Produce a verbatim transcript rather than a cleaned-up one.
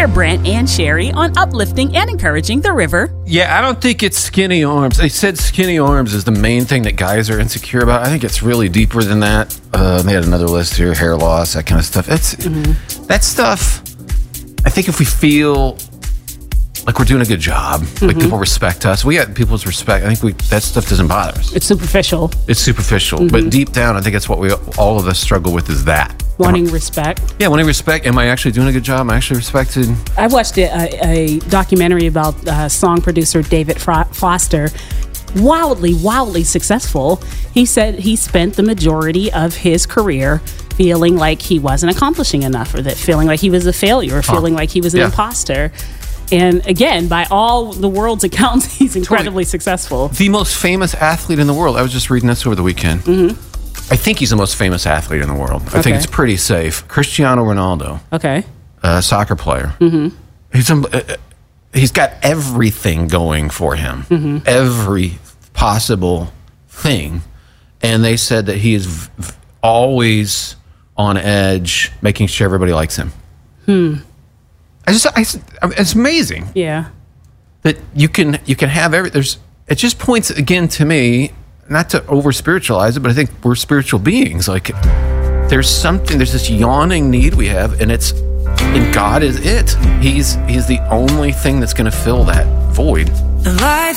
Hear Brent and Sherry on uplifting and encouraging the river. Yeah, I don't think it's skinny arms. They said skinny arms is the main thing that guys are insecure about. I think it's really deeper than that. Uh, they had another list here, hair loss, that kind of stuff. It's mm-hmm. that stuff. I think if we feel like we're doing a good job, mm-hmm. like people respect us, we got people's respect. I think we that stuff doesn't bother us. It's superficial. It's superficial, mm-hmm. but deep down, I think that's what we all of us struggle with is that. Wanting respect. Yeah, wanting respect. Am I actually doing a good job? Am I actually respected? I watched a, a documentary about uh, song producer David Fro- Foster. Wildly, wildly successful. He said he spent the majority of his career feeling like he wasn't accomplishing enough, or that feeling like he was a failure, or feeling huh. like he was an yeah. imposter. And again, by all the world's accounts, he's incredibly totally. successful. The most famous athlete in the world. I was just reading this over the weekend. Mm-hmm. I think he's the most famous athlete in the world. I okay. think it's pretty safe. Cristiano Ronaldo. Okay. A soccer player. Mm-hmm. He's uh, he's got everything going for him. Mm-hmm. Every possible thing. And they said that he is v- always on edge, making sure everybody likes him. Hmm. I just, I, it's amazing. Yeah. That you can you can have every. There's. It just points again to me. Not to over spiritualize it, but I think we're spiritual beings. Like there's something, there's this yawning need we have, and it's, and God is it. He's He's the only thing that's going to fill that void.